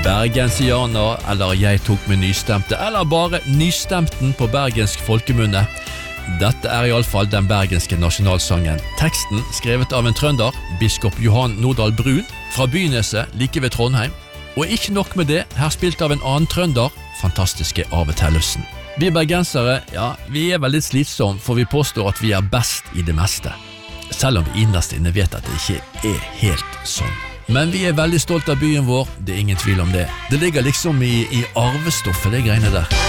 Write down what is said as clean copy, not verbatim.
Bergensianer, eller jeg tok med nystemte, eller bare nystemten på bergensk folkemunne. Dette I alle fall den bergenske nasjonalsangen. Teksten skrevet av en trønder, biskop Johan Nordal Brun, fra Byneset, like ved Trondheim. Og ikke nok med det, her spilt av en annen trønder, fantastiske Ave Tellefsen. Vi bergensere, ja, vi vel litt slitsom, for vi påstår at vi best I det meste. Selv om vi innerst inne vet at det ikke helt sånn. Men vi veldig stolt av byen vår, det ingen tvil om det. Det ligger liksom I arvestoffet, det greiene der.